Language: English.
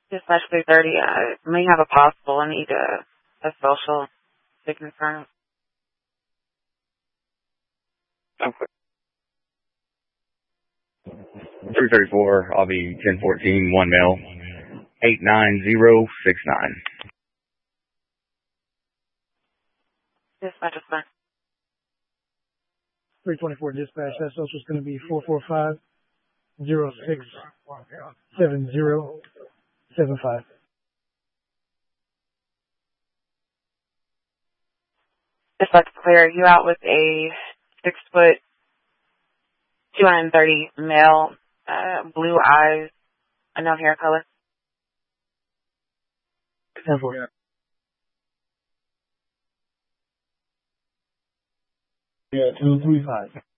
Dispatch 330, I may have a possible. I need a social to confirm. Okay. 334, I'll be 1014, one male, 89069. Dispatch is fine. 324 dispatch, that social is going to be 445-06-70-75. Dispatch clear. You out with a 6 foot, 230 male, blue eyes, unknown hair color. 10-4. Yeah, 235.